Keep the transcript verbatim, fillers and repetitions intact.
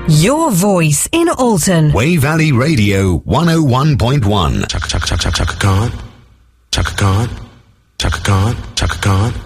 Your voice in Alton. Way Valley Radio one oh one point one. Chaka chaka chaka chaka Khan. Chaka Khan. Chaka Khan. Chaka Khan.